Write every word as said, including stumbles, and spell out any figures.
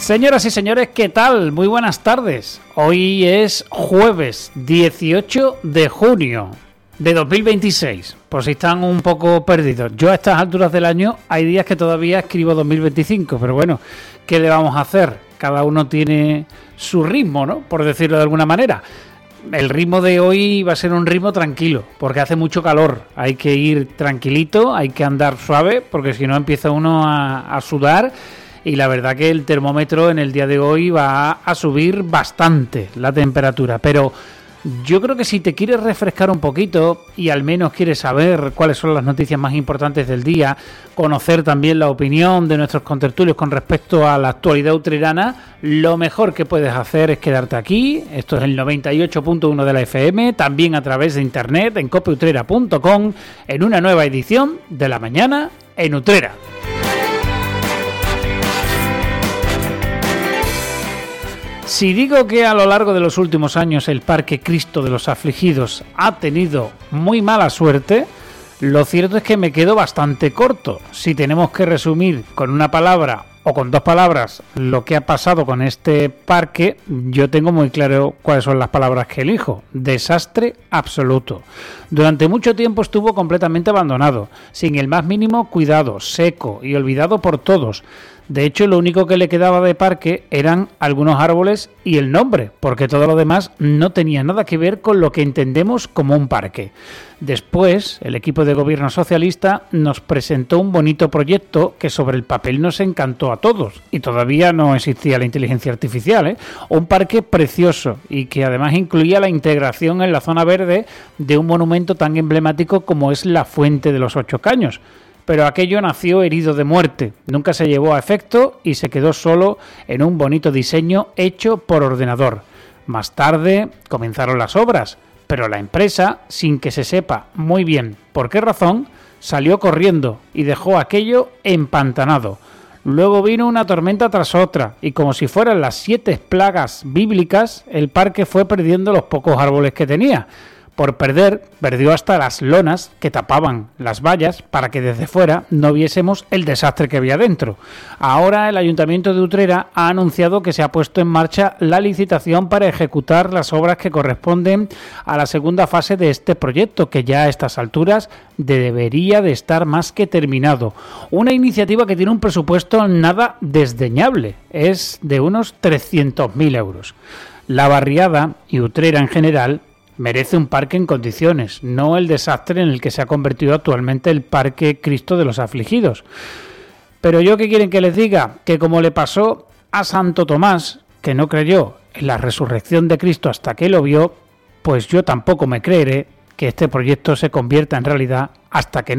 Señoras y señores, ¿qué tal? Muy buenas tardes. Hoy es jueves dieciocho de junio de dos mil veintiséis, por si están un poco perdidos. Yo a estas alturas del año hay días que todavía escribo dos mil veinticinco, pero bueno, ¿qué le vamos a hacer? Cada uno tiene su ritmo, ¿no? Por decirlo de alguna manera. El ritmo de hoy va a ser un ritmo tranquilo, porque hace mucho calor. Hay que ir tranquilito, hay que andar suave, porque si no empieza uno a, a sudar. Y la verdad que el termómetro en el día de hoy va a subir bastante la temperatura. Pero yo creo que si te quieres refrescar un poquito y al menos quieres saber cuáles son las noticias más importantes del día, conocer también la opinión de nuestros contertulios con respecto a la actualidad utrerana, lo mejor que puedes hacer es quedarte aquí. Esto es el noventa y ocho punto uno de la F M, también a través de internet en cope utrera punto com, en una nueva edición de La Mañana en Utrera. Si digo que a lo largo de los últimos años el Parque Cristo de los Afligidos ha tenido muy mala suerte, lo cierto es que me quedo bastante corto. Si tenemos que resumir con una palabra o con dos palabras lo que ha pasado con este parque, yo tengo muy claro cuáles son las palabras que elijo. Desastre absoluto. Durante mucho tiempo estuvo completamente abandonado, sin el más mínimo cuidado, seco y olvidado por todos. De hecho, lo único que le quedaba de parque eran algunos árboles y el nombre, porque todo lo demás no tenía nada que ver con lo que entendemos como un parque. Después, el equipo de gobierno socialista nos presentó un bonito proyecto que sobre el papel nos encantó a todos, y todavía no existía la inteligencia artificial, ¿eh? Un parque precioso y que además incluía la integración en la zona verde de un monumento tan emblemático como es la Fuente de los Ocho Caños. Pero aquello nació herido de muerte, nunca se llevó a efecto y se quedó solo en un bonito diseño hecho por ordenador. Más tarde comenzaron las obras, pero la empresa, sin que se sepa muy bien por qué razón, salió corriendo y dejó aquello empantanado. Luego vino una tormenta tras otra y como si fueran las siete plagas bíblicas, el parque fue perdiendo los pocos árboles que tenía. Por perder, perdió hasta las lonas que tapaban las vallas para que desde fuera no viésemos el desastre que había dentro. Ahora el Ayuntamiento de Utrera ha anunciado que se ha puesto en marcha la licitación para ejecutar las obras que corresponden a la segunda fase de este proyecto, que ya a estas alturas debería de estar más que terminado. Una iniciativa que tiene un presupuesto nada desdeñable, es de unos trescientos mil euros. La barriada y Utrera en general merece un parque en condiciones, no el desastre en el que se ha convertido actualmente el Parque Cristo de los Afligidos. Pero yo, ¿qué quieren que les diga? Que como le pasó a Santo Tomás, que no creyó en la resurrección de Cristo hasta que lo vio, pues yo tampoco me creeré que este proyecto se convierta en realidad hasta que no